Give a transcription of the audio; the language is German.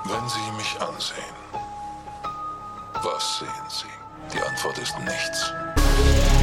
Wenn Sie mich ansehen, was sehen Sie? Die Antwort ist nichts.